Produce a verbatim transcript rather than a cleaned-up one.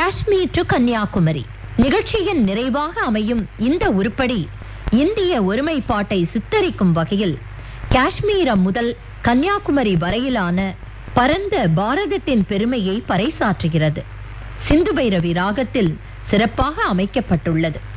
Kashmir to Kanyakumari நிகழ்ச்சியின் நிறைவாக அமையும் இந்த உருப்படி இந்திய ஒருமைப்பாட்டை சித்தரிக்கும் வகையில் காஷ்மீரம் முதல் கன்னியாகுமரி வரையிலான பரந்த பாரதத்தின் பெருமையை பறைசாற்றுகிறது. சிந்து பைரவி ராகத்தில் சிறப்பாக அமைக்கப்பட்டுள்ளது.